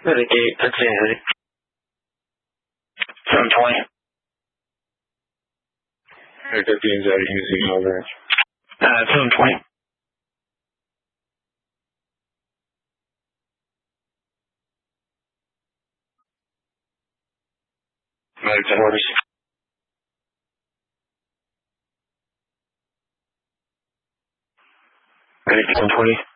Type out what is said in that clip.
Mitigate, that's it. 720. Air 15 is out of using over. 720. Medic 10 orders. Medic 120.